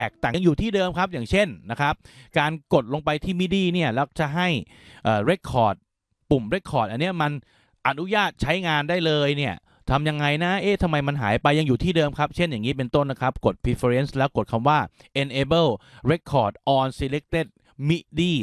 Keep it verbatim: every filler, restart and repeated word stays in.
กต่างยังอยู่ที่เดิมครับอย่างเช่นนะครับการกดลงไปที่ มิ ดี เนี่ยแล้วจะให้เอ่อ record ปุ่ม record อันเนี้ยมันอนุญาตใช้งานได้เลยเนี่ยทำยังไงนะเอ๊ะทำไมมันหายไปยังอยู่ที่เดิมครับเช่นอย่างนี้เป็นต้นนะครับกด preference แล้วกดคำว่า enable record on selected มิ ดี